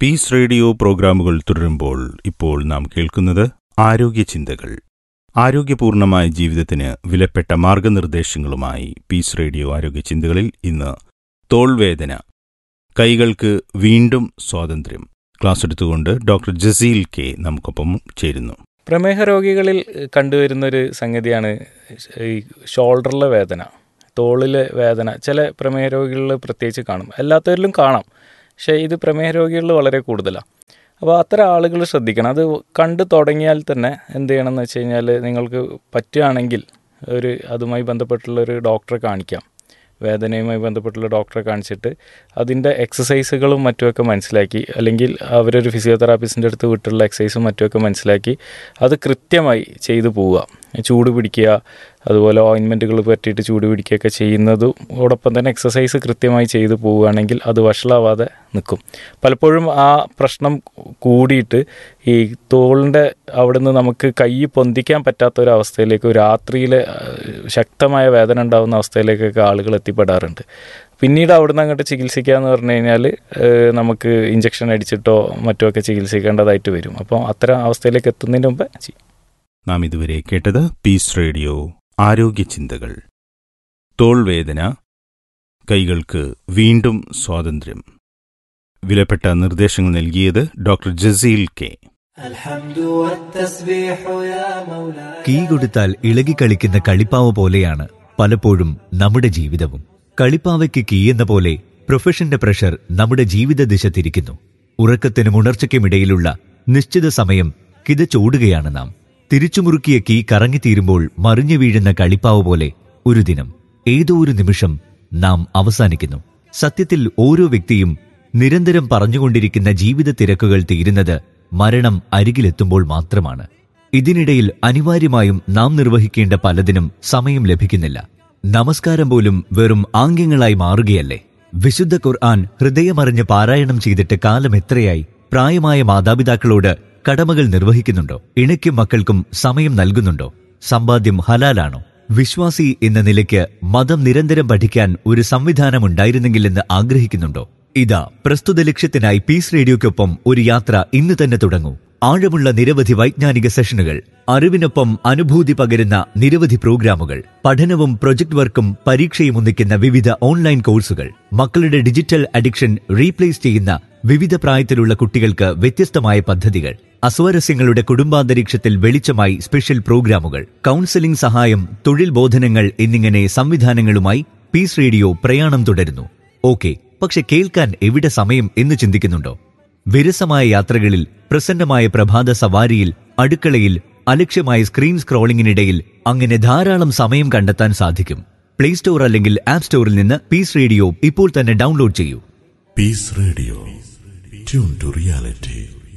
Piece radio പ്രോഗ്രാമുകൾ തുടരുമ്പോൾ ഇപ്പോൾ നാം കേൾക്കുന്നത് ആരോഗ്യ ചിന്തകൾ. ആരോഗ്യപൂർണമായ ജീവിതത്തിന് വിലപ്പെട്ട മാർഗനിർദ്ദേശങ്ങളുമായി പീസ് റേഡിയോ ആരോഗ്യ ചിന്തകളിൽ ഇന്ന് തോൾവേദന, കൈകൾക്ക് വീണ്ടും സ്വാതന്ത്ര്യം ക്ലാസ് എടുത്തുകൊണ്ട് ഡോക്ടർ ജസീൽ കെ നമുക്കൊപ്പം ചേരുന്നു. പ്രമേഹ രോഗികളിൽ കണ്ടുവരുന്നൊരു സംഗതിയാണ് ഈ ഷോൾഡറിലെ വേദന, തോളിലെ വേദന. ചില പ്രമേഹ രോഗികളിൽ പ്രത്യേകിച്ച് കാണും, എല്ലാത്തവരിലും കാണാം, പക്ഷേ ഇത് പ്രമേഹ രോഗികളിൽ വളരെ കൂടുതലാണ്. അപ്പോൾ അത്തരം ആളുകൾ ശ്രദ്ധിക്കണം. അത് കണ്ടു തുടങ്ങിയാൽ തന്നെ എന്ത് ചെയ്യണമെന്ന് വെച്ച് കഴിഞ്ഞാൽ, നിങ്ങൾക്ക് പറ്റുകയാണെങ്കിൽ അതുമായി ബന്ധപ്പെട്ടുള്ളൊരു ഡോക്ടറെ കാണിക്കാം. വേദനയുമായി ബന്ധപ്പെട്ടുള്ള ഡോക്ടറെ കാണിച്ചിട്ട് അതിൻ്റെ എക്സസൈസുകളും മറ്റുമൊക്കെ മനസ്സിലാക്കി, അല്ലെങ്കിൽ അവരൊരു ഫിസിയോതെറാപ്പിസ്റ്റിൻ്റെ അടുത്ത് വിട്ടുള്ള എക്സസൈസും മറ്റുമൊക്കെ മനസ്സിലാക്കി അത് കൃത്യമായി ചെയ്തു പോവുക. ചൂട് പിടിക്കുക, അതുപോലെ ഓയിൻമെൻറ്റുകൾ പറ്റിയിട്ട് ചൂട് പിടിക്കുകയൊക്കെ ചെയ്യുന്നതോടൊപ്പം തന്നെ എക്സസൈസ് കൃത്യമായി ചെയ്തു പോവുകയാണെങ്കിൽ അത് വഷളാവാതെ നിൽക്കും. പലപ്പോഴും ആ പ്രശ്നം കൂടിയിട്ട് ഈ തോളിൻ്റെ അവിടുന്ന് നമുക്ക് കൈ പൊന്തിക്കാൻ പറ്റാത്തൊരവസ്ഥയിലേക്ക്, രാത്രിയിൽ ശക്തമായ വേദന ഉണ്ടാകുന്ന അവസ്ഥയിലേക്കൊക്കെ ആളുകൾ എത്തിപ്പെടാറുണ്ട്. പിന്നീട് അവിടുന്ന് അങ്ങോട്ട് ചികിത്സിക്കുക എന്ന് പറഞ്ഞു കഴിഞ്ഞാൽ നമുക്ക് ഇഞ്ചക്ഷൻ അടിച്ചിട്ടോ മറ്റുമൊക്കെ ചികിത്സിക്കേണ്ടതായിട്ട് വരും. അപ്പോൾ അത്തരം അവസ്ഥയിലേക്ക് എത്തുന്നതിന് മുമ്പ് നാം ഇതുവരെ കേട്ടത് പീസ് റേഡിയോ ആരോഗ്യ ചിന്തകൾ. തോൾവേദന, കൈകൾക്ക് വീണ്ടും സ്വാതന്ത്ര്യം. വിലപ്പെട്ട നിർദ്ദേശങ്ങൾ നൽകിയത് ഡോക്ടർ ജസീൽ കെ. കീ കൊടുത്താൽ ഇളകിക്കളിക്കുന്ന കളിപ്പാവ പോലെയാണ് പലപ്പോഴും നമ്മുടെ ജീവിതവും. കളിപ്പാവയ്ക്ക് കീ എന്ന പോലെ പ്രൊഫഷന്റെ പ്രഷർ നമ്മുടെ ജീവിത ദിശ തിരിക്കുന്നു. ഉറക്കത്തിനും ഉണർച്ചയ്ക്കുമിടയിലുള്ള നിശ്ചിത സമയം കിതച്ചോടുകയാണ് നാം. തിരിച്ചുമുറുക്കിയ കീ കറങ്ങിത്തീരുമ്പോൾ മറിഞ്ഞു വീഴുന്ന കളിപ്പാവ് പോലെ ഒരു ദിനം, ഏതോ ഒരു നിമിഷം നാം അവസാനിക്കുന്നു. സത്യത്തിൽ ഓരോ വ്യക്തിയും നിരന്തരം പറഞ്ഞുകൊണ്ടിരിക്കുന്ന ജീവിത തിരക്കുകൾ തീരുന്നത് മരണം അരികിലെത്തുമ്പോൾ മാത്രമാണ്. ഇതിനിടയിൽ അനിവാര്യമായും നാം നിർവഹിക്കേണ്ട പലതിനും സമയം ലഭിക്കുന്നില്ല. നമസ്കാരം പോലും വെറും ആംഗ്യങ്ങളായി മാറുകയല്ലേ. വിശുദ്ധ ഖുർആൻ ഹൃദയമറിഞ്ഞ് പാരായണം ചെയ്തിട്ട് കാലം എത്രയായി? പ്രായമായ മാതാപിതാക്കളോട് കടമകൾ നിർവഹിക്കുന്നുണ്ടോ? ഇണയ്ക്കും മക്കൾക്കും സമയം നൽകുന്നുണ്ടോ? സമ്പാദ്യം ഹലാലാണോ? വിശ്വാസി എന്ന നിലയ്ക്ക് മതം നിരന്തരം പഠിക്കാൻ ഒരു സംവിധാനമുണ്ടായിരുന്നെങ്കിലെന്ന് ആഗ്രഹിക്കുന്നുണ്ടോ? ഇതാ, പ്രസ്തുത ലക്ഷ്യത്തിനായി പീസ് റേഡിയോയ്ക്കൊപ്പം ഒരു യാത്ര ഇന്ന് തന്നെ തുടങ്ങൂ. ആഴമുള്ള നിരവധി വൈജ്ഞാനിക സെഷനുകൾ, അറിവിനൊപ്പം അനുഭൂതി പകരുന്ന നിരവധി പ്രോഗ്രാമുകൾ, പഠനവും പ്രൊജക്ട് വർക്കും പരീക്ഷയും ഒന്നിക്കുന്ന വിവിധ ഓൺലൈൻ കോഴ്സുകൾ, മക്കളുടെ ഡിജിറ്റൽ അഡിക്ഷൻ റീപ്ലേസ് ചെയ്യുന്ന വിവിധ പ്രായത്തിലുള്ള കുട്ടികൾക്ക് വ്യത്യസ്തമായ പദ്ധതികൾ, അസ്വാരസ്യങ്ങളുടെ കുടുംബാന്തരീക്ഷത്തിൽ വെളിച്ചമായി സ്പെഷ്യൽ പ്രോഗ്രാമുകൾ, കൗൺസിലിംഗ് സഹായം, തൊഴിൽ ബോധനങ്ങൾ എന്നിങ്ങനെ സംവിധാനങ്ങളുമായി പീസ് റേഡിയോ പ്രയാണം തുടരുന്നു. ഓക്കെ, പക്ഷെ കേൾക്കാൻ എവിടെ സമയം എന്ന് ചിന്തിക്കുന്നുണ്ടോ? വിരസമായ യാത്രകളിൽ, പ്രസന്നമായ പ്രഭാത സവാരിയിൽ, അടുക്കളയിൽ, അലക്ഷ്യമായ സ്ക്രീൻ സ്ക്രോളിംഗിനിടയിൽ അങ്ങനെ ധാരാളം സമയം കണ്ടെത്താൻ സാധിക്കും. പ്ലേ സ്റ്റോർ അല്ലെങ്കിൽ ആപ്പ് സ്റ്റോറിൽ നിന്ന് പീസ് റേഡിയോ ഇപ്പോൾ തന്നെ ഡൗൺലോഡ് ചെയ്യൂ. Piece radio, tune to reality.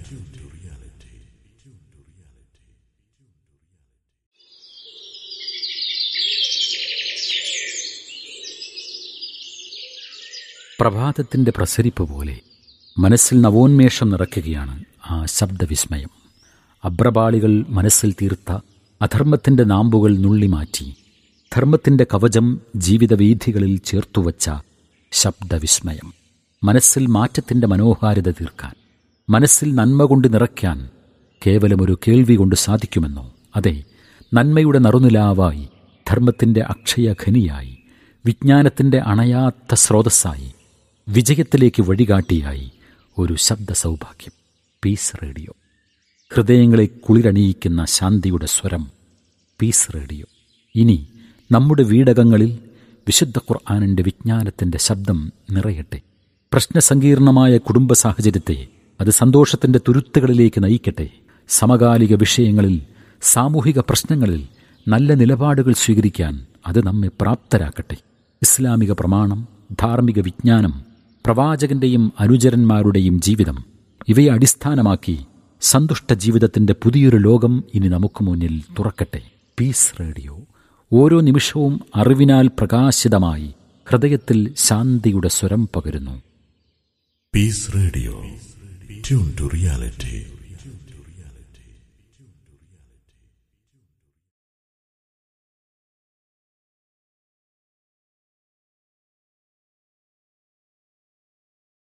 പ്രഭാതത്തിൻ്റെ പ്രസരിപ്പ് പോലെ മനസ്സിൽ നവോന്മേഷം നിറയ്ക്കുകയാണ് ആ ശബ്ദവിസ്മയം. അഭ്രപാളികൾ മനസ്സിൽ തീർത്ത അധർമ്മത്തിൻ്റെ നാമ്പുകൾ നുള്ളിമാറ്റി ധർമ്മത്തിൻ്റെ കവചം ജീവിതവീഥികളിൽ ചേർത്തുവച്ച ശബ്ദവിസ്മയം. മനസ്സിൽ മാറ്റത്തിൻ്റെ മനോഹാരിത തീർക്കാൻ, മനസ്സിൽ നന്മ കൊണ്ട് നിറയ്ക്കാൻ കേവലമൊരു കേൾവി കൊണ്ട് സാധിക്കുമെന്നോ? അതെ, നന്മയുടെ നറുനിലാവായി, ധർമ്മത്തിൻ്റെ അക്ഷയഖനിയായി, വിജ്ഞാനത്തിൻ്റെ അണയാത്ത സ്രോതസ്സായി, വിജയത്തിലേക്ക് വഴികാട്ടിയായി ഒരു ശബ്ദ സൗഭാഗ്യം. പീസ് റേഡിയോ, ഹൃദയങ്ങളെ കുളിരണിയിക്കുന്ന ശാന്തിയുടെ സ്വരം. Piece radio. ഇനി നമ്മുടെ വീടകങ്ങളിൽ വിശുദ്ധ ഖുർആനിൻ്റെ വിജ്ഞാനത്തിൻ്റെ ശബ്ദം നിറയട്ടെ. പ്രശ്നസങ്കീർണമായ കുടുംബ സാഹചര്യത്തെ അത് സന്തോഷത്തിൻ്റെ തുരുത്തുകളിലേക്ക് നയിക്കട്ടെ. സമകാലിക വിഷയങ്ങളിൽ, സാമൂഹിക പ്രശ്നങ്ങളിൽ നല്ല നിലപാടുകൾ സ്വീകരിക്കാൻ അത് നമ്മെ പ്രാപ്തരാക്കട്ടെ. ഇസ്ലാമിക പ്രമാണം, ധാർമ്മിക വിജ്ഞാനം, പ്രവാചകന്റെയും അനുചരന്മാരുടെയും ജീവിതം, ഇവയെ അടിസ്ഥാനമാക്കി സന്തുഷ്ട ജീവിതത്തിൻ്റെ പുതിയൊരു ലോകം ഇനി നമുക്ക് മുന്നിൽ തുറക്കട്ടെ. പീസ് റേഡിയോ ഓരോ നിമിഷവും അറിവിനാൽ പ്രകാശിതമായി ഹൃദയത്തിൽ ശാന്തിയുടെ സ്വരം പകരുന്നു. Piece radio, tune to reality.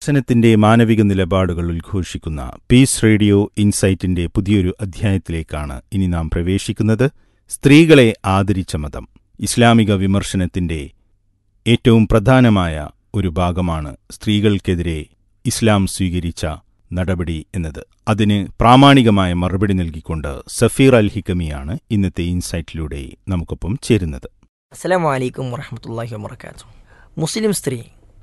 വികസനത്തിന്റെ മാനവിക നിലപാടുകൾ ഉദ്ഘോഷിക്കുന്ന പീസ് റേഡിയോ ഇൻസൈറ്റിന്റെ പുതിയൊരു അധ്യായത്തിലേക്കാണ് ഇനി നാം പ്രവേശിക്കുന്നത്. സ്ത്രീകളെ ആദരിച്ച മതം. ഇസ്ലാമിക വിമർശനത്തിന്റെ ഏറ്റവും പ്രധാനമായ ഒരു ഭാഗമാണ് സ്ത്രീകൾക്കെതിരെ ഇസ്ലാം സ്വീകരിച്ച നടപടി എന്നത്. അതിന് പ്രാമാണികമായ മറുപടി നൽകിക്കൊണ്ട് സഫീർ അൽ ഹിക്കമിയാണ് ഇന്നത്തെ ഇൻസൈറ്റിലൂടെ നമുക്കൊപ്പം ചേരുന്നത്. അസ്സലാമു അലൈക്കും വറഹ്മത്തുള്ളാഹി വബറകാതുഹു. മുസ്ലിം സ്ത്രീ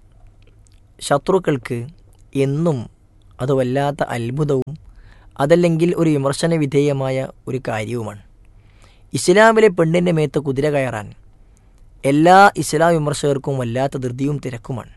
ശത്രുക്കൾക്ക് എന്നും അത് വല്ലാത്ത അത്ഭുതവും അതല്ലെങ്കിൽ ഒരു വിമർശന വിധേയമായ ഒരു കാര്യവുമാണ്. ഇസ്ലാമിലെ പെണ്ണിൻ്റെ മേത്ത് കുതിര കയറാൻ എല്ലാ ഇസ്ലാം വിമർശകർക്കും വല്ലാത്ത ധൃതിയും തിരക്കുമാണ്.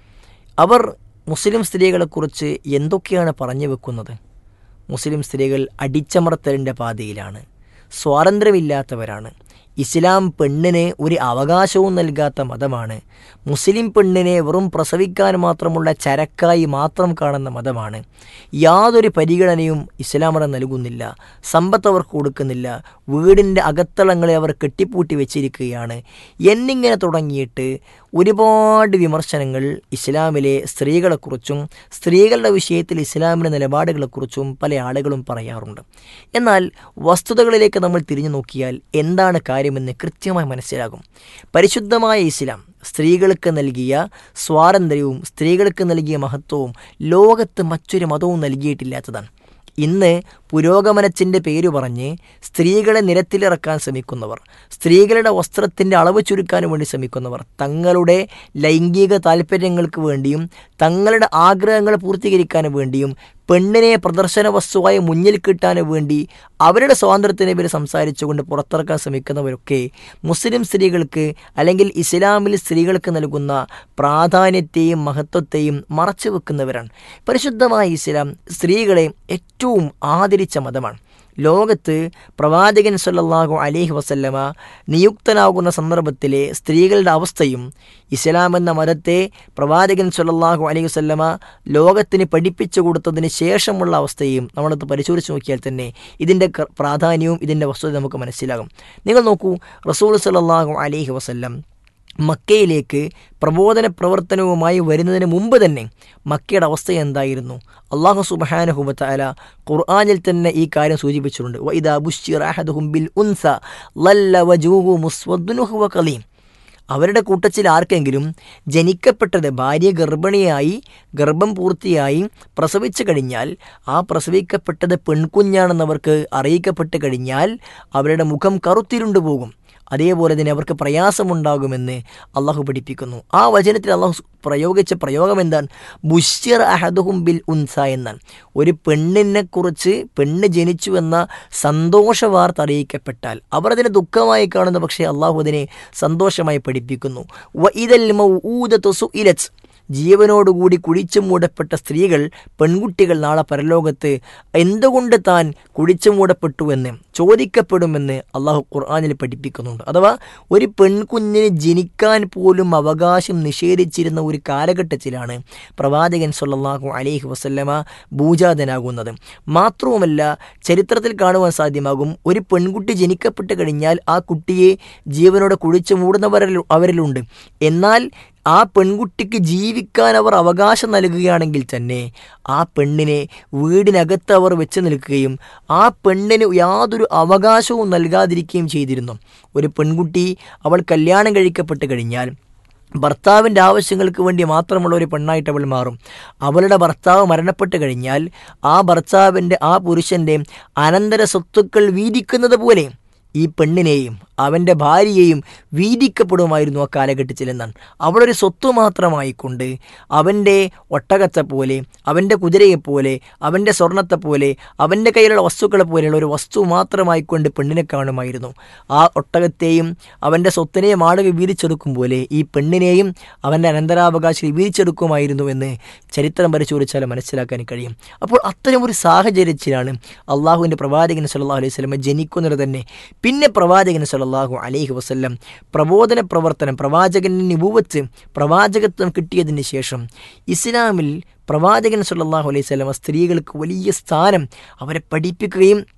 അവർ മുസ്ലിം സ്ത്രീകളെക്കുറിച്ച് എന്തൊക്കെയാണ് പറഞ്ഞു വെക്കുന്നത്? മുസ്ലിം സ്ത്രീകൾ അടിച്ചമർത്തലിൻ്റെ പാതയിലാണ്, സ്വാതന്ത്ര്യമില്ലാത്തവരാണ്, ഇസ്ലാം പെണ്ണിന് ഒരു അവകാശവും നൽകാത്ത മതമാണ്, മുസ്ലിം പെണ്ണിനെ വെറും പ്രസവിക്കാൻ മാത്രമുള്ള ചരക്കായി മാത്രം കാണുന്ന മതമാണ്, യാതൊരു പരിഗണനയും ഇസ്ലാം മതം നൽകുന്നില്ല, സമ്പത്ത് അവർക്ക് കൊടുക്കുന്നില്ല, വീടിൻ്റെ അകത്തളങ്ങളെ അവർ കെട്ടിപ്പൂട്ടി വെച്ചിരിക്കുകയാണ് എന്നിങ്ങനെ തുടങ്ങിയിട്ട് ഒരുപാട് വിമർശനങ്ങൾ ഇസ്ലാമിലെ സ്ത്രീകളെക്കുറിച്ചും സ്ത്രീകളുടെ വിഷയത്തിൽ ഇസ്ലാമിൻ്റെ നിലപാടുകളെക്കുറിച്ചും പല ആളുകളും പറയാറുണ്ട്. എന്നാൽ വസ്തുതകളിലേക്ക് നമ്മൾ തിരിഞ്ഞു നോക്കിയാൽ എന്താണ് കാര്യമെന്ന് കൃത്യമായി മനസ്സിലാകും. പരിശുദ്ധമായ ഇസ്ലാം സ്ത്രീകൾക്ക് നൽകിയ സ്വാതന്ത്ര്യവും സ്ത്രീകൾക്ക് നൽകിയ മഹത്വവും ലോകത്ത് മറ്റൊരു മതവും നൽകിയിട്ടില്ലാത്തതാണ്. ഇന്ന് പുരോഗമനത്തിൻ്റെ പേരു പറഞ്ഞ് സ്ത്രീകളെ നിരത്തിലിറക്കാൻ ശ്രമിക്കുന്നവർ, സ്ത്രീകളുടെ വസ്ത്രത്തിൻ്റെ അളവ് ചുരുക്കാൻ വേണ്ടി ശ്രമിക്കുന്നവർ, തങ്ങളുടെ ലൈംഗിക താല്പര്യങ്ങൾക്ക് വേണ്ടിയും തങ്ങളുടെ ആഗ്രഹങ്ങൾ പൂർത്തീകരിക്കാൻ വേണ്ടിയും പെണ്ണിനെ പ്രദർശന വസ്തുവായി മുന്നിൽ കിട്ടാൻ വേണ്ടി അവരുടെ സ്വാതന്ത്ര്യത്തിനെ പേര് സംസാരിച്ചുകൊണ്ട് പുറത്തിറക്കാൻ ശ്രമിക്കുന്നവരൊക്കെ മുസ്ലിം സ്ത്രീകൾക്ക് അല്ലെങ്കിൽ ഇസ്ലാമിൽ സ്ത്രീകൾക്ക് നൽകുന്ന പ്രാധാന്യത്തെയും മഹത്വത്തെയും മറച്ചു വെക്കുന്നവരാണ്. പരിശുദ്ധമായ ഇസ്ലാം സ്ത്രീകളെ ഏറ്റവും ആദരിച്ച മതമാണ്. ലോകത്ത് പ്രവാചകൻ സല്ലല്ലാഹു അലൈഹി വസല്ലമ നിയുക്തനാകുന്ന സന്ദർഭത്തിലെ സ്ത്രീകളുടെ അവസ്ഥയും ഇസ്ലാം എന്ന മതത്തെ പ്രവാചകൻ സല്ലല്ലാഹു അലൈഹി വസല്ലമ ലോകത്തിന് പഠിപ്പിച്ചു കൊടുത്തതിന് ശേഷമുള്ള അവസ്ഥയും നമ്മളത് പരിശോധിച്ച് നോക്കിയാൽ തന്നെ ഇതിൻ്റെ പ്രാധാന്യവും ഇതിൻ്റെ വസ്തുത നമുക്ക് മനസ്സിലാകും. നിങ്ങൾ നോക്കൂ, റസൂൽ സല്ലല്ലാഹു അലൈഹി വസല്ലം മക്കയിലേക്ക് പ്രബോധന പ്രവർത്തനവുമായി വരുന്നതിന് മുമ്പ് തന്നെ മക്കയുടെ അവസ്ഥ എന്തായിരുന്നു? അല്ലാഹു സുബ്ഹാനഹു വ തആല ഖുർആനിൽ തന്നെ ഈ കാര്യം സൂചിപ്പിച്ചിട്ടുണ്ട്. വഇദാ ബുശ്ശിറ അഹദുഹും ബിൽ ഉൻസ ലല്ല വജൂഹു മുസ്വദ്ദുൻ വഹുവ ഖലീം. അവരുടെ കൂട്ടത്തിൽ ആർക്കെങ്കിലും ജനിക്കപ്പെട്ടത് ഭാര്യ ഗർഭിണിയായി ഗർഭം പൂർത്തിയായി പ്രസവിച്ചു കഴിഞ്ഞാൽ ആ പ്രസവിക്കപ്പെട്ടത് പെൺകുഞ്ഞാണെന്നവർക്ക് അറിയിക്കപ്പെട്ട് കഴിഞ്ഞാൽ അവരുടെ മുഖം കറുത്തിരുണ്ടു പോകും, അതേപോലെ തന്നെ അവർക്ക് പ്രയാസമുണ്ടാകുമെന്ന് അള്ളാഹു പഠിപ്പിക്കുന്നു. ആ വചനത്തിൽ അള്ളാഹു പ്രയോഗിച്ച പ്രയോഗം എന്താണ്? ബുശ്ശിറ അഹദുഹും ബിൽ ഉൻസ എന്നാണ്. ഒരു പെണ്ണിനെക്കുറിച്ച് പെണ്ണ് ജനിച്ചു എന്ന സന്തോഷ വാർത്ത അറിയിക്കപ്പെട്ടാൽ അവർ അതിനെ ദുഃഖമായി കാണുന്നു, പക്ഷേ അള്ളാഹു അതിനെ സന്തോഷമായി പഠിപ്പിക്കുന്നു. വഇദൽ മൗഊദതു സുഇലത്. ജീവനോടുകൂടി കുഴിച്ചു മൂടപ്പെട്ട സ്ത്രീകൾ, പെൺകുട്ടികൾ നാളെ പരലോകത്ത് എന്തുകൊണ്ട് താൻ കുഴിച്ചു മൂടപ്പെട്ടുവെന്ന് ചോദിക്കപ്പെടുമെന്ന് അള്ളാഹു ഖുർആനിൽ പഠിപ്പിക്കുന്നുണ്ട്. അഥവാ ഒരു പെൺകുഞ്ഞിന് ജനിക്കാൻ പോലും അവകാശം നിഷേധിച്ചിരുന്ന ഒരു കാലഘട്ടത്തിലാണ് പ്രവാചകൻ സല്ലല്ലാഹു അലൈഹി വസല്ലമ ഭൂജാതനാകുന്നത്. മാത്രവുമല്ല, ചരിത്രത്തിൽ കാണുവാൻ സാധ്യമാകും, ഒരു പെൺകുട്ടി ജനിക്കപ്പെട്ട് കഴിഞ്ഞാൽ ആ കുട്ടിയെ ജീവനോടെ കുഴിച്ചു മൂടുന്നവരിലുണ്ട്. എന്നാൽ ആ പെൺകുട്ടിക്ക് ജീവിക്കാൻ അവർ അവകാശം നൽകുകയാണെങ്കിൽ തന്നെ ആ പെണ്ണിനെ വീടിനകത്ത് അവർ വെച്ച് നിൽക്കുകയും ആ പെണ്ണിന് യാതൊരു അവകാശവും നൽകാതിരിക്കുകയും ചെയ്തിരുന്നു. ഒരു പെൺകുട്ടി അവൾ കല്യാണം കഴിക്കപ്പെട്ട് കഴിഞ്ഞാൽ ഭർത്താവിൻ്റെ ആവശ്യങ്ങൾക്ക് വേണ്ടി മാത്രമുള്ള ഒരു പെണ്ണായിട്ട് അവൾ മാറും. അവളുടെ ഭർത്താവ് മരണപ്പെട്ട് കഴിഞ്ഞാൽ ആ ഭർത്താവിൻ്റെ ആ പുരുഷൻ്റെ അനന്തര സ്വത്തുക്കൾ വീതിക്കുന്നത് പോലെ ഈ പെണ്ണിനെയും അവൻ്റെ ഭാര്യയെയും വീതിക്കപ്പെടുമായിരുന്നു ആ കാലഘട്ടത്തിൽ എന്നാണ്. അവളൊരു സ്വത്ത് മാത്രമായിക്കൊണ്ട് അവൻ്റെ ഒട്ടകത്തെപ്പോലെ, അവൻ്റെ കുതിരയെപ്പോലെ, അവൻ്റെ സ്വർണത്തെപ്പോലെ, അവൻ്റെ കയ്യിലുള്ള വസ്തുക്കളെ പോലെയുള്ള ഒരു വസ്തു മാത്രമായിക്കൊണ്ട് പെണ്ണിനെ കാണുമായിരുന്നു. ആ ഒട്ടകത്തെയും അവൻ്റെ സ്വത്തിനെയും ആളുകൾ വീതിച്ചെടുക്കും പോലെ ഈ പെണ്ണിനെയും അവൻ്റെ അനന്തരാവകാശികൾ വീതിച്ചെടുക്കുമായിരുന്നു എന്ന് ചരിത്രം പരിശോധിച്ചാൽ മനസ്സിലാക്കാൻ കഴിയും. അപ്പോൾ അത്തരം ഒരു സാഹചര്യത്തിലാണ് അള്ളാഹുവിൻ്റെ പ്രവാചകൻ സല്ലല്ലാഹു അലൈഹി വസല്ലം ജനിക്കുന്നത് തന്നെ. പിന്നെ പ്രവാചകൻ സല്ലല്ലാഹു അലൈഹി വസല്ലം പ്രബോധന പ്രവർത്തനം, പ്രവാചകൻ്റെ നിബുവത്ത്, പ്രവാചകത്വം കിട്ടിയതിന് ശേഷം ഇസ്ലാമിൽ പ്രവാചകൻ സല്ലല്ലാഹു അലൈഹി വസല്ലം സ്ത്രീകൾക്ക് വലിയ സ്ഥാനം അവരെ പഠിപ്പിക്കുകയും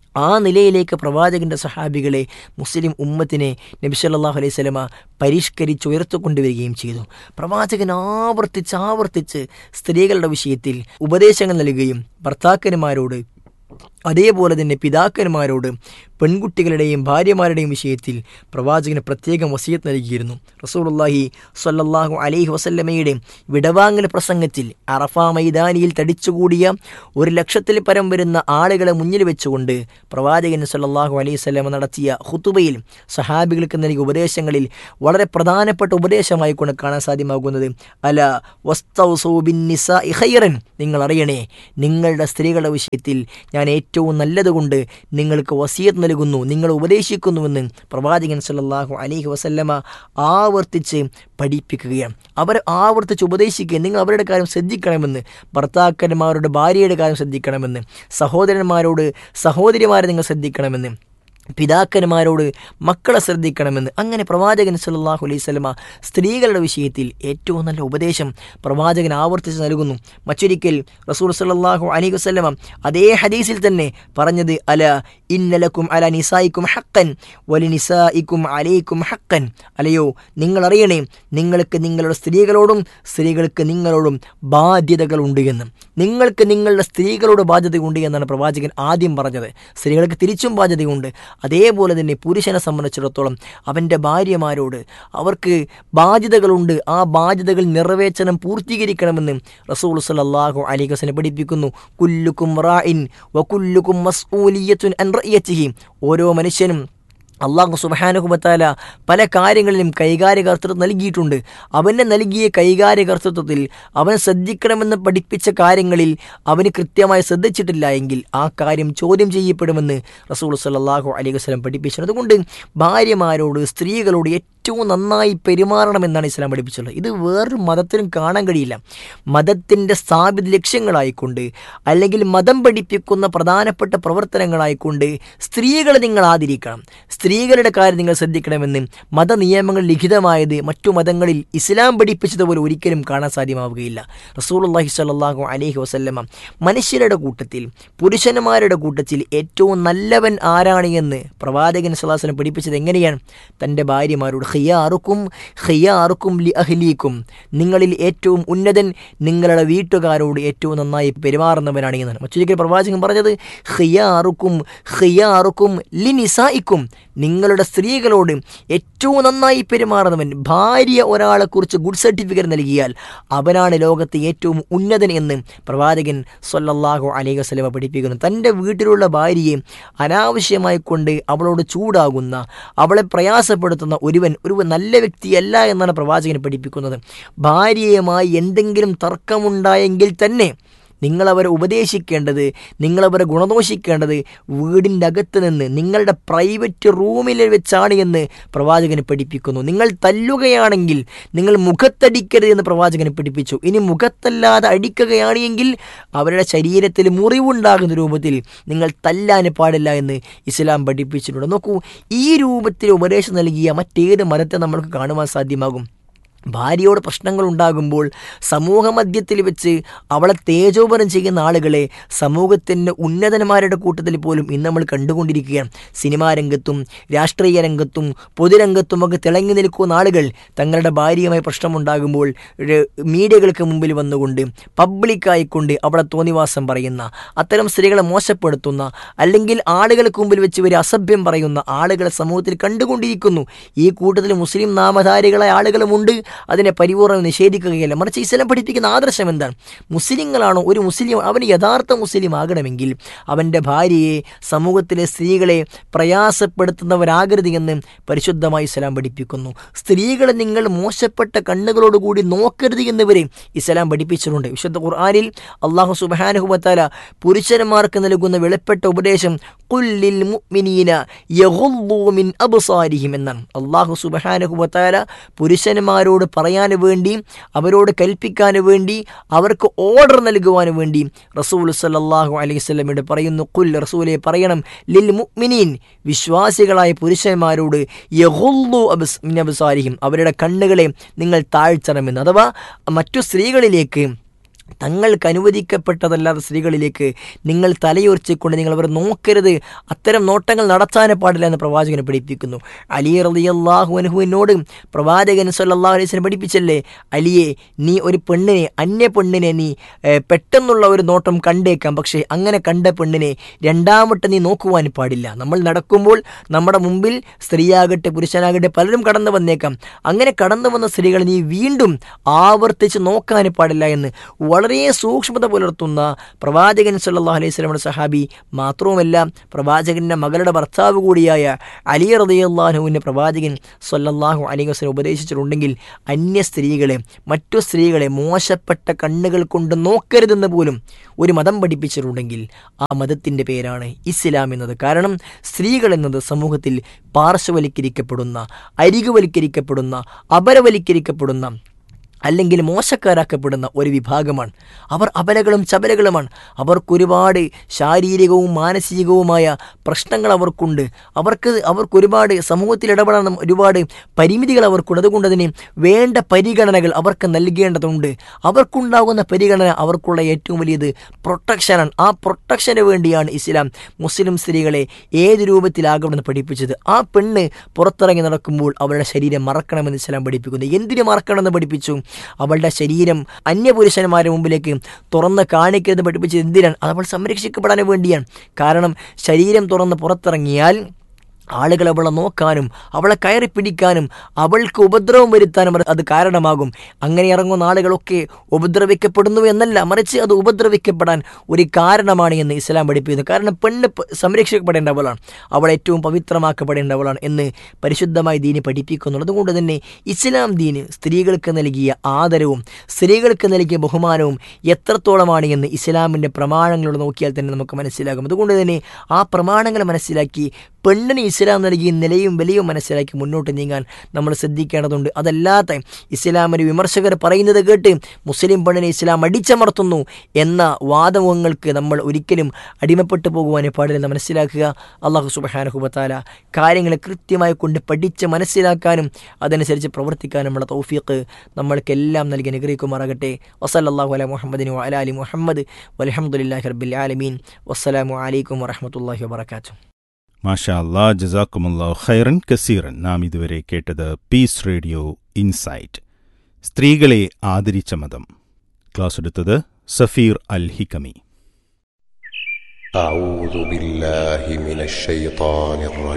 ആ നിലയിലേക്ക് പ്രവാചകൻ്റെ സഹാബികളെ മുസ്ലിം ഉമ്മത്തിനെ നബി സല്ലല്ലാഹു അലൈഹി വസല്ലമ പരിഷ്കരിച്ചുയർത്തിക്കൊണ്ടുവരികയും ചെയ്തു. പ്രവാചകൻ ആവർത്തിച്ച് സ്ത്രീകളുടെ വിഷയത്തിൽ ഉപദേശങ്ങൾ നൽകുകയും ഭർത്താക്കന്മാരോട് അതേപോലെ തന്നെ പിതാക്കന്മാരോട് പെൺകുട്ടികളുടെയും ഭാര്യമാരുടെയും വിഷയത്തിൽ പ്രവാചകന് പ്രത്യേകം വസിയത്ത് നൽകിയിരുന്നു. റസൂലുള്ളാഹി സ്വല്ലല്ലാഹു അലൈഹി വസല്ലമയുടെ വിടവാങ്ങൽ പ്രസംഗത്തിൽ അറഫ മൈതാനിയിൽ തടിച്ചുകൂടിയ 100,000-ൽ പരം വരുന്ന ആളുകളെ മുന്നിൽ വെച്ചുകൊണ്ട് പ്രവാചകൻ സ്വല്ലല്ലാഹു അലൈഹി വസല്ലമ നടത്തിയ ഖുതുബയിൽ സഹാബികൾക്ക് നൽകിയ ഉപദേശങ്ങളിൽ വളരെ പ്രധാനപ്പെട്ട ഉപദേശമായി കൊണ്ട് കാണാൻ സാധ്യമാകുന്നത് അല വസ്തൗസൂ ബിന്നിസാഇ ഖൈറൻ, നിങ്ങൾ അറിയണേ, നിങ്ങളുടെ സ്ത്രീകളുടെ വിഷയത്തിൽ ഞാൻ ഏറ്റവും നല്ലതുകൊണ്ട് നിങ്ങൾക്ക് വസിയത്ത് നൽകുന്നു, നിങ്ങൾ ഉപദേശിക്കുന്നുവെന്ന് പ്രവാചകൻ സല്ലല്ലാഹു അലൈഹി വസല്ലമ ആവർത്തിച്ച് പഠിപ്പിക്കുകയാണ്. അവരെ ആവർത്തിച്ച് ഉപദേശിക്കുക, നിങ്ങൾ അവരുടെ കാര്യം ശ്രദ്ധിക്കണമെന്ന്, ഭർത്താക്കന്മാരുടെ ഭാര്യയുടെ കാര്യം ശ്രദ്ധിക്കണമെന്ന്, സഹോദരന്മാരോട് സഹോദരിമാരെ നിങ്ങൾ ശ്രദ്ധിക്കണമെന്ന്, പിതാക്കന്മാരോട് മക്കളെ ശ്രദ്ധിക്കണമെന്ന്. അങ്ങനെ പ്രവാചകൻ സല്ലല്ലാഹു അലൈഹി വസല്ലമ സ്ത്രീകളുടെ വിഷയത്തിൽ ഏറ്റവും നല്ല ഉപദേശം പ്രവാചകൻ ആവർത്തിച്ച് നൽകുന്നു. മറ്റൊരിക്കൽ റസൂൽ സല്ലല്ലാഹു അലൈഹി വസല്ലമ അതേ ഹദീസിൽ തന്നെ പറഞ്ഞത് അല ഇന്നലക്കും അല നിസായിക്കും ഹഖൻ വലിനിസായിക്കും അലൈക്കും ഹഖൻ, അലയോ നിങ്ങൾ അറിയണേ, നിങ്ങൾക്ക് നിങ്ങളുടെ സ്ത്രീകളോടും സ്ത്രീകൾക്ക് നിങ്ങളോടും ബാധ്യതകളുണ്ട് എന്ന്. നിങ്ങൾക്ക് നിങ്ങളുടെ സ്ത്രീകളോട് ബാധ്യതയുണ്ട് എന്നാണ് പ്രവാചകൻ ആദ്യം പറഞ്ഞത്. സ്ത്രീകൾക്ക് തിരിച്ചും ബാധ്യതയുണ്ട്. അതേപോലെ തന്നെ പുരുഷനെ സംബന്ധിച്ചിടത്തോളം അവൻ്റെ ഭാര്യമാരോട് അവർക്ക് ബാധ്യതകളുണ്ട്. ആ ബാധ്യതകൾ നിറവേറ്റണം, പൂർത്തീകരിക്കണമെന്ന് റസൂൽ സല്ലല്ലാഹു അലൈഹി വസല്ലം പഠിപ്പിക്കുന്നു. കുല്ലുക്കും റാഇൻ വകുല്ലുക്കും മസ്ഊലിയത്തുൻ അൻ റഇയതിഹി, ഓരോ മനുഷ്യനും അല്ലാഹു സുബ്ഹാനഹു വ തആല പല കാര്യങ്ങളിലും കൈകാര്യകർത്തൃത്വം നൽകിയിട്ടുണ്ട്. അവന് നൽകിയ കൈകാര്യകർത്തൃത്വത്തിൽ അവൻ ശ്രദ്ധിക്കണമെന്ന് പഠിപ്പിച്ച കാര്യങ്ങളിൽ അവന് കൃത്യമായി ശ്രദ്ധിച്ചിട്ടില്ല എങ്കിൽ ആ കാര്യം ചോദ്യം ചെയ്യപ്പെടുമെന്ന് റസൂൽ സല്ലല്ലാഹു അലൈഹി വസല്ലം പഠിപ്പിച്ചു. അതുകൊണ്ട് ഭാര്യമാരോട് സ്ത്രീകളോട് ഏറ്റവും നന്നായി പെരുമാറണമെന്നാണ് ഇസ്ലാം പഠിപ്പിച്ചുള്ളത്. ഇത് വേറൊരു മതത്തിനും കാണാൻ കഴിയില്ല. മതത്തിൻ്റെ സ്ഥാപിത ലക്ഷ്യങ്ങളായിക്കൊണ്ട് അല്ലെങ്കിൽ മതം പഠിപ്പിക്കുന്ന പ്രധാനപ്പെട്ട പ്രവർത്തനങ്ങളായിക്കൊണ്ട് സ്ത്രീകളെ നിങ്ങൾ ആദരിക്കണം, സ്ത്രീകളുടെ കാര്യം നിങ്ങൾ ശ്രദ്ധിക്കണമെന്ന് മതനിയമങ്ങൾ ലിഖിതമായത് മറ്റു മതങ്ങളിൽ ഇസ്ലാം പഠിപ്പിച്ചതുപോലെ ഒരിക്കലും കാണാൻ സാധ്യമാവുകയില്ല. റസൂലുള്ളാഹി സ്വല്ലല്ലാഹു അലൈഹി വസല്ലമ മനുഷ്യരുടെ കൂട്ടത്തിൽ പുരുഷന്മാരുടെ കൂട്ടത്തിൽ ഏറ്റവും നല്ലവൻ ആരാണ് എന്ന് പ്രവാചകൻ സ്വല്ലല്ലാഹു അലൈഹി വസല്ലം പഠിപ്പിച്ചത് എങ്ങനെയാണ്? തൻ്റെ ഭാര്യമാരോട് ഖിയാറുക്കും ലി അഹ്ലീക്കും, നിങ്ങളിൽ ഏറ്റവും ഉന്നതൻ നിങ്ങളുടെ വീട്ടുകാരോട് ഏറ്റവും നന്നായി പെരുമാറുന്നവനാണ് എന്നാണ്. മറ്റൊരിക്കൽ പ്രവാചകൻ പറഞ്ഞത് ഖിയാറുക്കും ലി നിസായിക്കും, നിങ്ങളുടെ സ്ത്രീകളോട് ഏറ്റവും നന്നായി പെരുമാറുന്നവൻ. ഭാര്യ ഒരാളെക്കുറിച്ച് ഗുഡ് സർട്ടിഫിക്കറ്റ് നൽകിയാൽ അവനാണ് ലോകത്തെ ഏറ്റവും ഉന്നതൻ എന്ന് പ്രവാചകൻ സ്വല്ലല്ലാഹു അലൈഹി വസല്ലം പഠിപ്പിക്കുന്നു. തൻ്റെ വീട്ടിലുള്ള ഭാര്യയെ അനാവശ്യമായി കൊണ്ട് അവളോട് ചൂടാകുന്ന, അവളെ പ്രയാസപ്പെടുത്തുന്ന ഒരു നല്ല വ്യക്തിയല്ല എന്നാണ് പ്രവാചകൻ പഠിപ്പിക്കുന്നത്. ഭാര്യയുമായി എന്തെങ്കിലും തർക്കമുണ്ടായെങ്കിൽ തന്നെ നിങ്ങളവരെ ഉപദേശിക്കേണ്ടത്, നിങ്ങളവരെ ഗുണദോഷിക്കേണ്ടത് വീടിൻ്റെ അകത്ത് നിന്ന് നിങ്ങളുടെ പ്രൈവറ്റ് റൂമിൽ വെച്ചാണ് എന്ന് പ്രവാചകന് പഠിപ്പിക്കുന്നു. നിങ്ങൾ തല്ലുകയാണെങ്കിൽ നിങ്ങൾ മുഖത്തടിക്കരുത് എന്ന് പ്രവാചകന് പഠിപ്പിച്ചു. ഇനി മുഖത്തല്ലാതെ അടിക്കുകയാണ് എങ്കിൽ അവരുടെ ശരീരത്തിൽ മുറിവുണ്ടാകുന്ന രൂപത്തിൽ നിങ്ങൾ തല്ലാൻ പാടില്ല എന്ന് ഇസ്ലാം പഠിപ്പിച്ചിട്ടുണ്ട്. നോക്കൂ, ഈ രൂപത്തിൽ ഉപദേശം നൽകിയ മറ്റേത് മതത്തെ നമ്മൾക്ക് കാണുവാൻ സാധ്യമാകും? ഭാര്യയോട് പ്രശ്നങ്ങൾ ഉണ്ടാകുമ്പോൾ സമൂഹ മധ്യത്തിൽ വെച്ച് അവളെ തേജോപനം ചെയ്യുന്ന ആളുകളെ സമൂഹത്തിൻ്റെ ഉന്നതന്മാരുടെ കൂട്ടത്തിൽ പോലും ഇന്ന് നമ്മൾ കണ്ടുകൊണ്ടിരിക്കുകയാണ്. സിനിമാ രംഗത്തും രാഷ്ട്രീയ രംഗത്തും പൊതുരംഗത്തുമൊക്കെ തിളങ്ങി നിൽക്കുന്ന ആളുകൾ തങ്ങളുടെ ഭാര്യയുമായി പ്രശ്നമുണ്ടാകുമ്പോൾ മീഡിയകൾക്ക് മുമ്പിൽ വന്നുകൊണ്ട് പബ്ലിക്കായിക്കൊണ്ട് അവളെ തോന്നിവാസം പറയുന്ന, അത്തരം സ്ത്രീകളെ മോശപ്പെടുത്തുന്ന, അല്ലെങ്കിൽ ആളുകൾക്ക് മുമ്പിൽ വെച്ച് ഒരു അസഭ്യം പറയുന്ന ആളുകളെ സമൂഹത്തിൽ കണ്ടുകൊണ്ടിരിക്കുന്നു. ഈ കൂട്ടത്തിൽ മുസ്ലിം നാമധാരികളായ ആളുകളുമുണ്ട്. അതിനെ പരിപൂർണ്ണം നിഷേധിക്കുകയല്ല, മറിച്ച് ഇസ്ലാം പഠിപ്പിക്കുന്ന ആദർശം എന്താണ്? മുസ്ലിങ്ങളാണോ ഒരു മുസ്ലിം, അവന് യഥാർത്ഥ മുസ്ലിം ആകണമെങ്കിൽ അവൻ്റെ ഭാര്യയെ, സമൂഹത്തിലെ സ്ത്രീകളെ പ്രയാസപ്പെടുത്തുന്നവരാകരുത് എന്ന് പരിശുദ്ധമായി ഇസ്ലാം പഠിപ്പിക്കുന്നു. സ്ത്രീകളെ നിങ്ങൾ മോശപ്പെട്ട കണ്ണുകളോടുകൂടി നോക്കരുത് എന്നിവരെ ഇസ്ലാം പഠിപ്പിച്ചിട്ടുണ്ട്. വിശുദ്ധ ഖുർആനിൽ അല്ലാഹു സുബ്ഹാനഹു വ തആല പുരുഷന്മാർക്ക് നൽകുന്ന വെളിപ്പെട്ട ഉപദേശം ഖുല്ലിൽ മുഅ്മിനീന യഗുദ്ദൂ മിൻ അബ്സാരിഹിം എന്നാണ്. അല്ലാഹു സുബ്ഹാനഹു വ തആല പുരുഷന്മാരോട് പറയാൻ വേണ്ടി, അവരോട് കൽപ്പിക്കാൻ വേണ്ടി, അവർക്ക് ഓർഡർ നൽകുവാൻ വേണ്ടി റസൂൽ സല്ലല്ലാഹു അലൈഹി വസല്ലമയോട് പറയുന്നു, ഖുൽ, റസൂലേ പറയണം, ലിൽ മുഅ്മിനീൻ, വിശ്വാസികളായ പുരുഷന്മാരോട് യഗുദ്ദൂ മിൻ അബ്സാരിഹിം, അവരുടെ കണ്ണുകളെ നിങ്ങൾ താഴ്ത്തണമെന്ന്. അഥവാ മറ്റു സ്ത്രീകളിലേക്ക് തങ്ങൾക്ക് അനുവദിക്കപ്പെട്ടതല്ലാത്ത സ്ത്രീകളിലേക്ക് നിങ്ങൾ തലയുയർത്തിക്കൊണ്ട് നിങ്ങൾ അവർ നോക്കരുത്, അത്തരം നോട്ടങ്ങൾ നടത്താനേ പാടില്ല എന്ന് പ്രവാചകനെ പഠിപ്പിക്കുന്നു. അലി റളിയല്ലാഹു അൻഹുവിനോട് പ്രവാചകൻ സല്ലല്ലാഹു അലൈഹി വസല്ലം പഠിപ്പിച്ചല്ലേ, അലിയെ നീ ഒരു പെണ്ണിനെ, അന്യ പെണ്ണിനെ നീ പെട്ടെന്നുള്ള ഒരു നോട്ടം കണ്ടേക്കാം, പക്ഷേ അങ്ങനെ കണ്ട പെണ്ണിനെ രണ്ടാമത്തെ നീ നോക്കുവാൻ പാടില്ല. നമ്മൾ നടക്കുമ്പോൾ നമ്മുടെ മുമ്പിൽ സ്ത്രീയാകട്ടെ പുരുഷനാകട്ടെ പലരും കടന്നു വന്നേക്കാം, അങ്ങനെ കടന്നു വന്ന സ്ത്രീകളെ നീ വീണ്ടും ആവർത്തിച്ച് നോക്കാൻ പാടില്ല എന്ന് വളരെ സൂക്ഷ്മത പുലർത്തുന്ന പ്രവാചകൻ സല്ലല്ലാഹു അലൈഹി വസല്ലമയുടെ സഹാബി മാത്രവുമല്ല, പ്രവാചകൻ്റെ മകളുടെ ഭർത്താവ് കൂടിയായ അലി റളിയല്ലാഹു അൻഹുവിനെ പ്രവാചകൻ സല്ലല്ലാഹു അലൈഹി വസല്ലം ഉപദേശിച്ചിട്ടുണ്ടെങ്കിൽ അന്യ സ്ത്രീകളെ, മറ്റു സ്ത്രീകളെ മോശപ്പെട്ട കണ്ണുകൾ കൊണ്ട് നോക്കരുതെന്ന് പോലും ഒരു മതം പഠിപ്പിച്ചിട്ടുണ്ടെങ്കിൽ ആ മതത്തിൻ്റെ പേരാണ് ഇസ്ലാം എന്നത്. കാരണം സ്ത്രീകൾ എന്നത് സമൂഹത്തിൽ പാർശ്വവൽക്കരിക്കപ്പെടുന്ന, അരികുവൽക്കരിക്കപ്പെടുന്ന, അപരവൽക്കരിക്കപ്പെടുന്ന അല്ലെങ്കിൽ മോശക്കാരാക്കപ്പെടുന്ന ഒരു വിഭാഗമാണ്. അവർ അബലകളും ചബലകളുമാണ്. അവർക്കൊരുപാട് ശാരീരികവും മാനസികവുമായ പ്രശ്നങ്ങൾ അവർക്കുണ്ട്. അവർക്കൊരുപാട് സമൂഹത്തിൽ ഇടപെടാൻ ഒരുപാട് പരിമിതികൾ അവർക്കുണ്ട്. അതുകൊണ്ട് തന്നെ വേണ്ട പരിഗണനകൾ അവർക്ക് നൽകേണ്ടതുണ്ട്. അവർക്കുണ്ടാകുന്ന പരിഗണന അവർക്കുള്ള ഏറ്റവും വലിയത് പ്രൊട്ടക്ഷനാണ്. ആ പ്രൊട്ടക്ഷന് വേണ്ടിയാണ് ഇസ്ലാം മുസ്ലിം സ്ത്രീകളെ ഏത് രൂപത്തിലാകണമെന്ന് പഠിപ്പിച്ചത്. ആ പെണ്ണ് പുറത്തിറങ്ങി നടക്കുമ്പോൾ അവളുടെ ശരീരം മറക്കണമെന്ന് ഇസ്ലാം പഠിപ്പിക്കുന്നു. എന്തിനു മറക്കണമെന്ന് പഠിപ്പിച്ചു? അവളുടെ ശരീരം അന്യപുരുഷന്മാരുടെ മുമ്പിലേക്ക് തുറന്ന് കാണിക്കരുത് പഠിപ്പിച്ചത് എന്തിനാണ്? അത് അവൾ സംരക്ഷിക്കപ്പെടാൻ വേണ്ടിയാണ്. കാരണം ശരീരം തുറന്ന് പുറത്തിറങ്ങിയാൽ ആളുകൾ അവളെ നോക്കാനും അവളെ കയറി പിടിക്കാനും അവൾക്ക് ഉപദ്രവം വരുത്താനും അത് കാരണമാകും. അങ്ങനെ ഇറങ്ങുന്ന ആളുകളൊക്കെ ഉപദ്രവിക്കപ്പെടുന്നു എന്നല്ല, മറിച്ച് അത് ഉപദ്രവിക്കപ്പെടാൻ ഒരു കാരണമാണ് എന്ന് ഇസ്ലാം പഠിപ്പിക്കുന്നു. കാരണം പെണ്ണ് സംരക്ഷിക്കപ്പെടേണ്ടവളാണ്, അവൾ ഏറ്റവും പവിത്രമാക്കപ്പെടേണ്ടവളാണ് എന്ന് പരിശുദ്ധമായി ദീന് പഠിപ്പിക്കുന്നുണ്ട്. അതുകൊണ്ട് തന്നെ ഇസ്ലാം ദീന് സ്ത്രീകൾക്ക് നൽകിയ ആദരവും സ്ത്രീകൾക്ക് നൽകിയ ബഹുമാനവും എത്രത്തോളമാണ് എന്ന് ഇസ്ലാമിൻ്റെ പ്രമാണങ്ങളോട് നോക്കിയാൽ തന്നെ നമുക്ക് മനസ്സിലാകും. അതുകൊണ്ട് തന്നെ ആ പ്രമാണങ്ങൾ മനസ്സിലാക്കി പെണ്ണിന് ഇസ്ലാം നൽകിയ നിലയും വിലയും മനസ്സിലാക്കി മുന്നോട്ട് നീങ്ങാൻ നമ്മൾ ശ്രദ്ധിക്കേണ്ടതുണ്ട്. അതല്ലാത്ത ഇസ്ലാമിൻ്റെ വിമർശകർ പറയുന്നത് കേട്ട് മുസ്ലിം പെണ്ണിനെ ഇസ്ലാം അടിച്ചമർത്തുന്നു എന്ന വാദമുഖങ്ങൾക്ക് നമ്മൾ ഒരിക്കലും അടിമപ്പെട്ടു പോകുവാനേ പാടില്ലെന്ന് മനസ്സിലാക്കുക. അല്ലാഹു സുബ്ഹാനഹു വ തആല കാര്യങ്ങളെ കൃത്യമായി കൊണ്ട് പഠിച്ച് മനസ്സിലാക്കാനും അതനുസരിച്ച് പ്രവർത്തിക്കാനും ഉള്ള തൗഫീഖ് നമ്മൾക്കെല്ലാം നൽകി അനുഗ്രഹിക്കുമാറാകട്ടെ. വസല്ലല്ലാഹു അലാ മുഹമ്മദിൻ വഅലാ ആലി മുഹമ്മദ് വൽഹംദുലില്ലാഹി റബ്ബിൽ ആലമീൻ. വസ്സലാമു അലൈക്കും വറഹ്മത്തുള്ളാഹി വബറകാതുഹു. മാഷാ അല്ലാ, ജസാക്കുമുല്ലാഹു ഖൈറൻ കസീറൻ. നാം ഇതുവരെ കേട്ടത് പീസ് റേഡിയോ ഇൻസൈറ്റ്, സ്ത്രീകളെ ആദരിച്ച മതം. ക്ലാസ് എടുത്തത് സഫീർ അൽ ഹിക്കമി. أعوذ بالله من الشيطان الرجيم